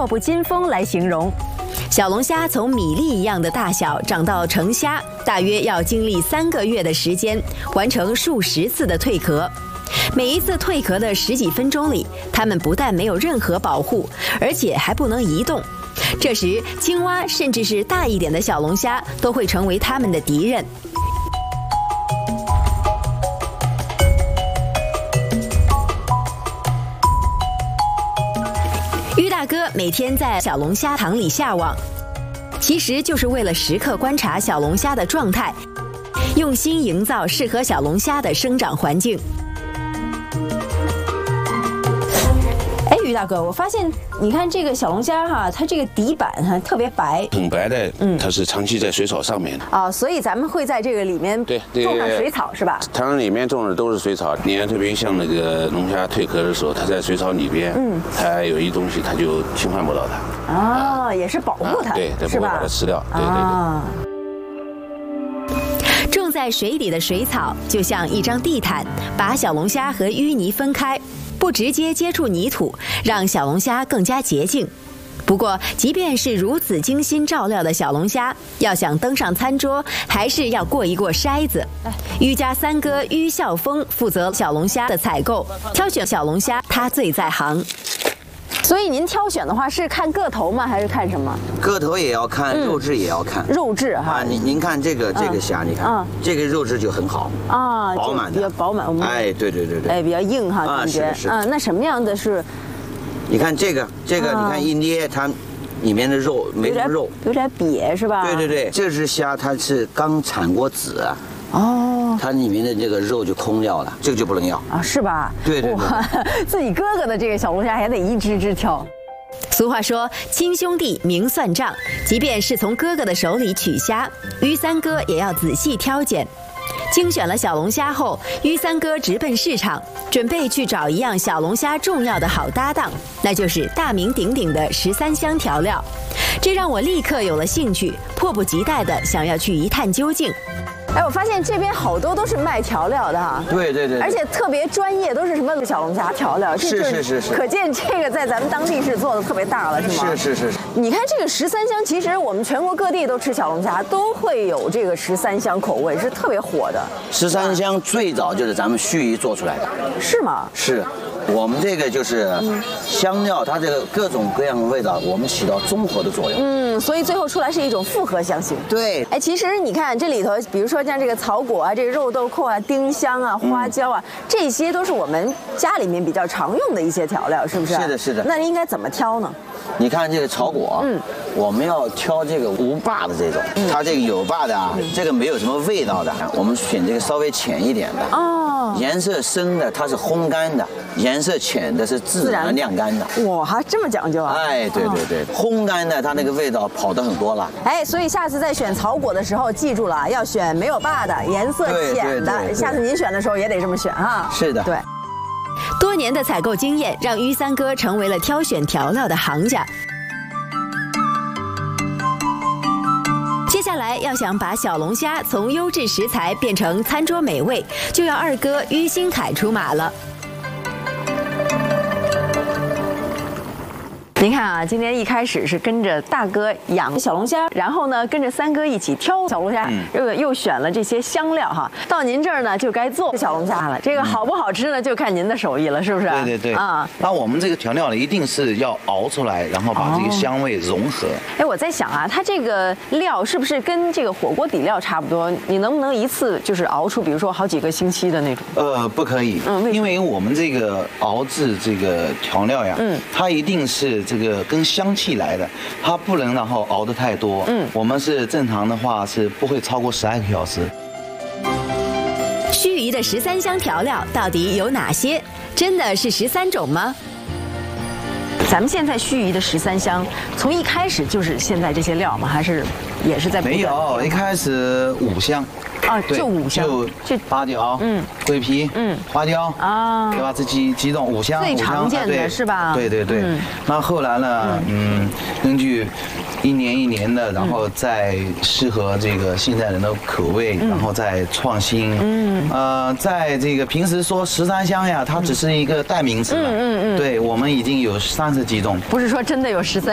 弱不禁风来形容。小龙虾从米粒一样的大小长到成虾，大约要经历3个月的时间，完成数十次的蜕壳。每一次蜕壳的10几分钟里，它们不但没有任何保护，而且还不能移动。这时，青蛙甚至是大一点的小龙虾都会成为它们的敌人。于大哥每天在小龙虾塘里下网，其实就是为了时刻观察小龙虾的状态，用心营造适合小龙虾的生长环境。于大哥，我发现你看这个小龙虾哈，它这个底板哈特别白， 很白的，它是长期在水草上面的啊，所以咱们会在这个里面种上水草是吧？ 塘里面种的都是水草，你看特别像那个龙虾蜕壳的时候，它在水草里边，它有一东西它就侵犯不到它。 啊，也是保护它， 对，不会把它吃掉，对对对。 种在水底的水草就像一张地毯，把小龙虾和淤泥分开。不直接接触泥土，让小龙虾更加洁净。不过，即便是如此精心照料的小龙虾，要想登上餐桌，还是要过一过筛子。于家三哥于孝峰负责小龙虾的采购，挑选小龙虾他最在行。所以您挑选的话是看个头吗？还是看什么？ 个头也要看，肉质也要看。 肉质哈， 您看这个虾，你看，这个肉质就很好啊，饱满的， 比较饱满。 哎，对， 哎，比较硬哈，感觉。 是。 那什么样的是？ 你看这个，你看一捏它，里面的肉没什么肉， 有点瘪是吧？ 对，这只虾它是刚产过籽。哦，它里面的这个肉就空掉了，这个就不能要啊，是吧？ 对， 自己哥哥的这个小龙虾还得一只只挑。俗话说，亲兄弟明算账，即便是从哥哥的手里取虾，于三哥也要仔细挑拣。精选了小龙虾后，于三哥直奔市场，准备去找一样小龙虾重要的好搭档，那就是大名鼎鼎的13香调料。这让我立刻有了兴趣，迫不及待地想要去一探究竟。哎，我发现这边好多都是卖调料的哈。 对， 而且特别专业，都是什么小龙虾调料。 是。 可见这个在咱们当地是做的特别大了，是吗？ 是。 你看这个13香，其实我们全国各地都吃小龙虾，都会有这个13香口味，是特别火的。 13香最早就是咱们盱眙做出来的。 是吗？ 是。我们这个就是香料，它这个各种各样的味道，我们起到综合的作用。 所以最后出来是一种复合香型。 对。 哎，其实你看这里头，比如说像这个草果啊，这个肉豆蔻啊、丁香啊、花椒啊，这些都是我们家里面比较常用的一些调料，是不是？ 是的。 那应该怎么挑呢？ 你看这个草果，我们要挑这个无把的这种，它这个有把的啊，这个没有什么味道的，我们选这个稍微浅一点的。哦。颜色深的它是烘干的，颜色浅的是自然晾干的。 哇，还这么讲究啊！ 哎，对，烘干的它那个味道跑得很多了。 哎，所以下次在选草果的时候，记住了要选没有把的、颜色浅的。 对。 下次您选的时候也得这么选哈。 是的。 对。多年的采购经验让于三哥成为了挑选调料的行家。接下来要想把小龙虾从优质食材变成餐桌美味，就要二哥于新凯出马了。您看啊，今天一开始是跟着大哥养小龙虾，然后呢跟着三哥一起挑小龙虾，又选了这些香料哈。到您这儿呢就该做小龙虾了，这个好不好吃呢就看您的手艺了，是不是？ 对啊。那我们这个调料呢，一定是要熬出来，然后把这个香味融合。 哎，我在想啊，它这个料是不是跟这个火锅底料差不多？你能不能一次就是熬出，比如说好几个星期的那种？ 不可以，因为我们这个熬制这个调料呀，它一定是这个跟香气来的，它不能然后熬得太多。我们是正常的话是不会超过12个小时。 盱眙的13香调料到底有哪些？真的是13种吗？咱们现在盱眙的13香，从一开始就是现在这些料吗？还是也是在没有，一开始5香。 啊，就5香， 就八角，桂皮，花椒啊，对吧？这几种5香， 最常见的是吧？ 对。那后来呢，根据一年的，然后再适合这个现在人的口味，然后再创新。在这个平时说13香呀，它只是一个代名词。对，我们已经有30几种， 不是说真的有13。